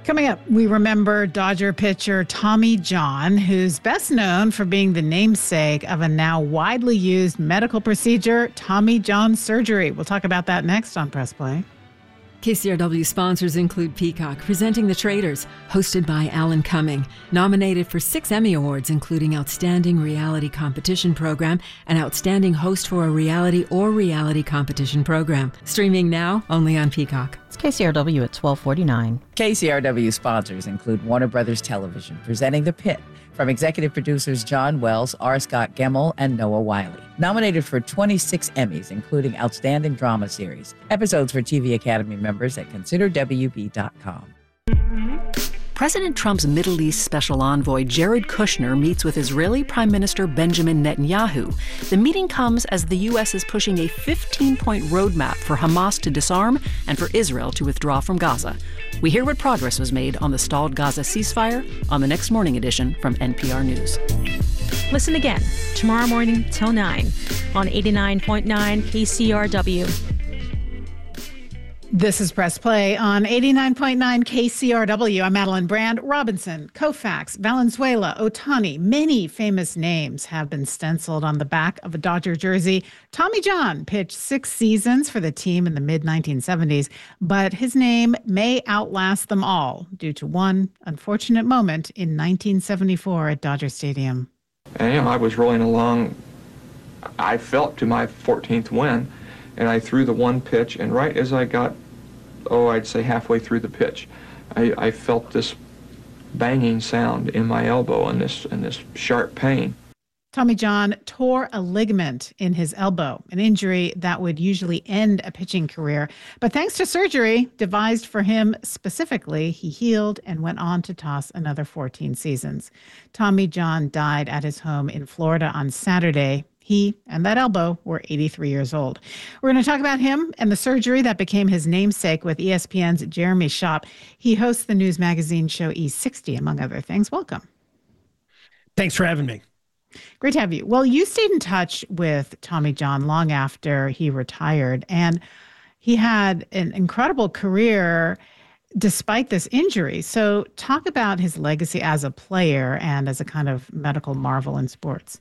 Coming up, we remember Dodger pitcher Tommy John, who's best known for being the namesake of a now widely used medical procedure, Tommy John surgery. We'll talk about that next on Press Play. KCRW sponsors include Peacock, presenting The Traitors, hosted by Alan Cumming, nominated for 6 Emmy Awards, including Outstanding Reality Competition Program and Outstanding Host for a Reality or Reality Competition Program. Streaming now only on Peacock. It's KCRW at 12:49. KCRW sponsors include Warner Brothers Television, presenting The Pit, from executive producers John Wells, R. Scott Gemmell, and Noah Wiley. Nominated for 26 Emmys, including Outstanding Drama Series. Episodes for TV Academy members at considerwb.com. President Trump's Middle East special envoy Jared Kushner meets with Israeli Prime Minister Benjamin Netanyahu. The meeting comes as the U.S. is pushing a 15-point roadmap for Hamas to disarm and for Israel to withdraw from Gaza. We hear what progress was made on the stalled Gaza ceasefire on the Next Morning edition from NPR News. Listen again tomorrow morning till 9 on 89.9 KCRW. This is Press Play on 89.9 KCRW. I'm Madeline Brand. Robinson, Koufax, Valenzuela, Ohtani, many famous names have been stenciled on the back of a Dodger jersey. Tommy John pitched 6 seasons for the team in the mid-1970s, but his name may outlast them all due to one unfortunate moment in 1974 at Dodger Stadium. And I was rolling along, I felt, to my 14th win, and I threw the one pitch, and right as I got, I'd say halfway through the pitch, I felt this banging sound in my elbow and this sharp pain. Tommy John tore a ligament in his elbow, an injury that would usually end a pitching career. But thanks to surgery devised for him specifically, he healed and went on to toss another 14 seasons. Tommy John died at his home in Florida on Saturday. He and that elbow were 83 years old. We're going to talk about him and the surgery that became his namesake with ESPN's Jeremy Schaap. He hosts the news magazine show E60, among other things. Welcome. Thanks for having me. Great to have you. Well, you stayed in touch with Tommy John long after he retired, and he had an incredible career despite this injury. So talk about his legacy as a player and as a kind of medical marvel in sports.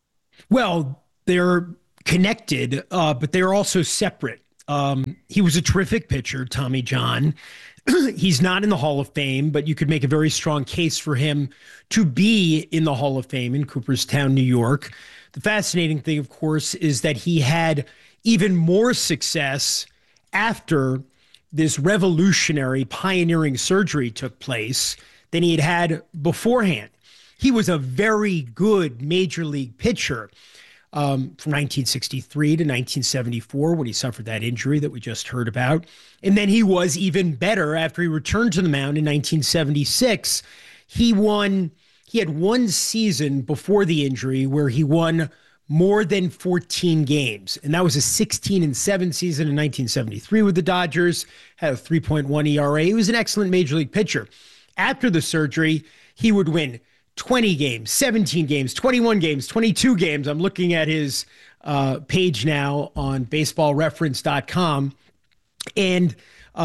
Well, they're connected, but they're also separate. He was a terrific pitcher, Tommy John. He's not in the Hall of Fame, but you could make a very strong case for him to be in the Hall of Fame in Cooperstown, New York. The fascinating thing, of course, is that he had even more success after this revolutionary, pioneering surgery took place than he had beforehand. He was a very good major league pitcher from 1963 to 1974 when he suffered that injury that we just heard about. And then he was even better after he returned to the mound in 1976. He had one season before the injury where he won more than 14 games. And that was a 16-7 season in 1973 with the Dodgers, had a 3.1 ERA. He was an excellent major league pitcher. After the surgery, he would win 20 games, 17 games, 21 games, 22 games. I'm looking at his page now on baseballreference.com. And,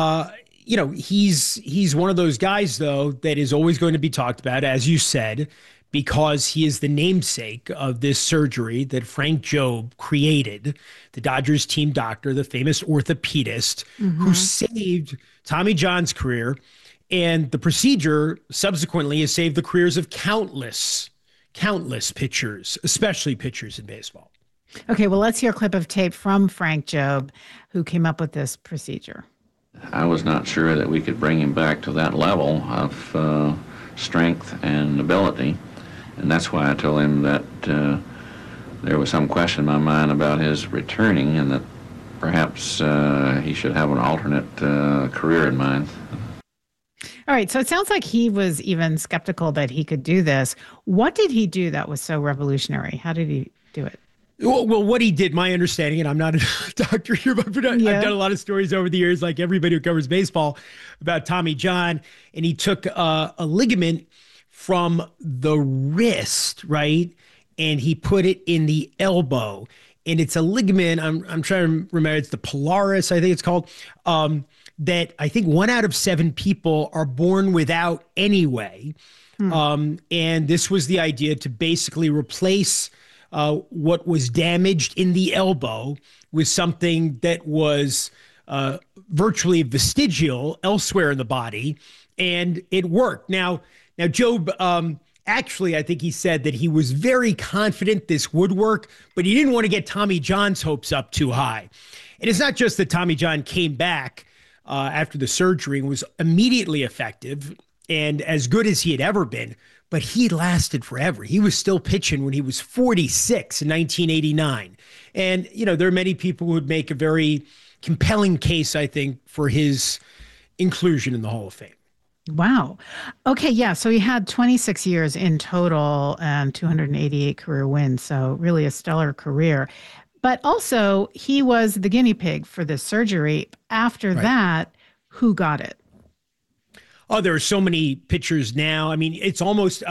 he's one of those guys, though, that is always going to be talked about, as you said, because he is the namesake of this surgery that Frank Jobe created, the Dodgers team doctor, the famous orthopedist, who saved Tommy John's career. And the procedure subsequently has saved the careers of countless pitchers, especially pitchers in baseball. Okay, well, let's hear a clip of tape from Frank Jobe, who came up with this procedure. I was not sure that we could bring him back to that level of strength and ability. And that's why I told him that there was some question in my mind about his returning and that perhaps he should have an alternate career in mind. All right, so it sounds like he was even skeptical that he could do this. What did he do that was so revolutionary? How did he do it? Well, what he did, my understanding, and I'm not a doctor here, but I've done a lot of stories over the years, like everybody who covers baseball, about Tommy John, and he took a ligament from the wrist, right? And he put it in the elbow. And it's a ligament, I'm trying to remember, it's the polaris, I think it's called, that I think 1 out of 7 people are born without anyway. And this was the idea to basically replace what was damaged in the elbow with something that was virtually vestigial elsewhere in the body. And it worked. Now Job, actually, I think he said that he was very confident this would work, but he didn't want to get Tommy John's hopes up too high. And it's not just that Tommy John came back after the surgery and was immediately effective and as good as he had ever been, but he lasted forever. He was still pitching when he was 46 in 1989. And, there are many people who would make a very compelling case, I think, for his inclusion in the Hall of Fame. Wow. Okay, yeah. So he had 26 years in total and 288 career wins. So really a stellar career. But also, he was the guinea pig for this surgery. After that, who got it? Oh, there are so many pitchers now. I mean, it's almost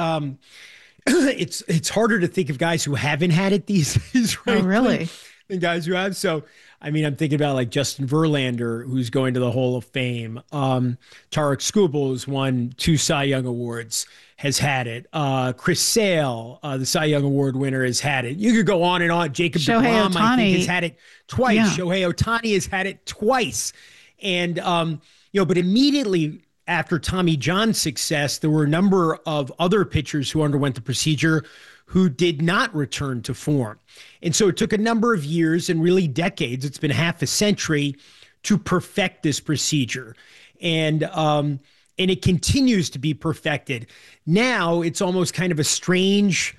it's harder to think of guys who haven't had it these days, right? Oh, really? Than guys who have. So, I mean, I'm thinking about like Justin Verlander, who's going to the Hall of Fame. Tarik Skubal, who's won 2 Cy Young Awards, has had it. Chris Sale, the Cy Young Award winner, has had it. You could go on and on. Jacob deGrom, I think, has had it twice. Yeah. Shohei Ohtani has had it twice. And, but immediately after Tommy John's success, there were a number of other pitchers who underwent the procedure who did not return to form. And so it took a number of years and really decades, it's been half a century, to perfect this procedure. And it continues to be perfected. Now it's almost kind of a strange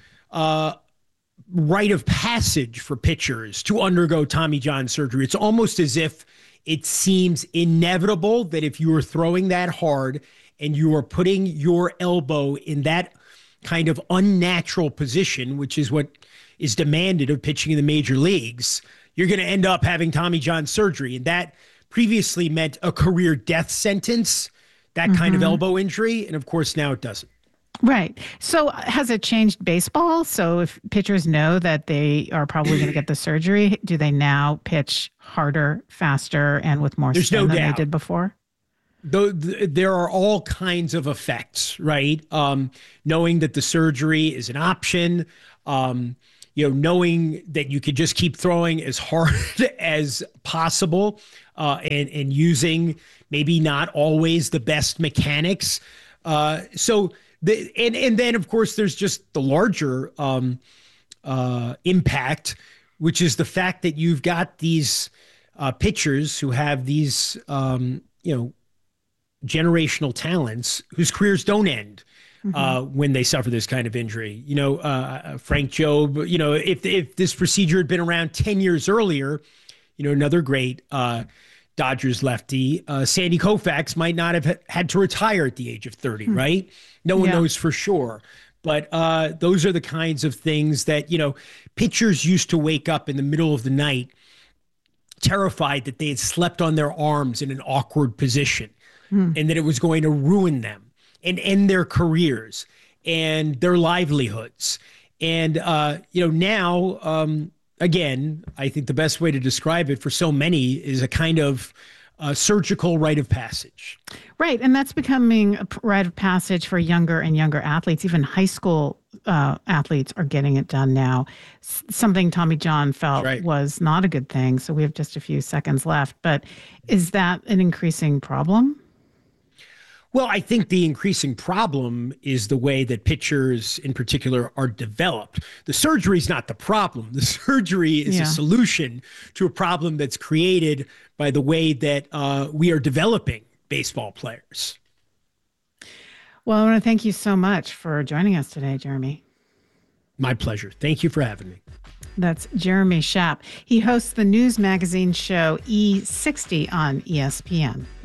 rite of passage for pitchers to undergo Tommy John surgery. It's almost as if it seems inevitable that if you are throwing that hard and you are putting your elbow in that kind of unnatural position, which is what is demanded of pitching in the major leagues, you're going to end up having Tommy John surgery. And that previously meant a career death sentence, that kind of elbow injury. And of course, now it doesn't. Right. So has it changed baseball? So if pitchers know that they are probably going to get the surgery, do they now pitch harder, faster, and with more spin than they did before? There are all kinds of effects, right? Knowing that the surgery is an option, knowing that you could just keep throwing as hard as possible, and using maybe not always the best mechanics. And then, of course, there's just the larger impact, which is the fact that you've got these pitchers who have these, generational talents whose careers don't end when they suffer this kind of injury. Frank Jobe, if this procedure had been around 10 years earlier, another great Dodgers lefty, Sandy Koufax might not have had to retire at the age of 30, right? No one knows for sure. But those are the kinds of things that, pitchers used to wake up in the middle of the night terrified that they had slept on their arms in an awkward position and that it was going to ruin them and end their careers and their livelihoods. And, now, again, I think the best way to describe it for so many is a kind of surgical rite of passage. Right. And that's becoming a rite of passage for younger and younger athletes. Even high school athletes are getting it done now. Something Tommy John felt was not a good thing. So we have just a few seconds left. But is that an increasing problem? Well, I think the increasing problem is the way that pitchers in particular are developed. The surgery is not the problem. The surgery is a solution to a problem that's created by the way that we are developing baseball players. Well, I want to thank you so much for joining us today, Jeremy. My pleasure. Thank you for having me. That's Jeremy Schaap. He hosts the news magazine show E60 on ESPN.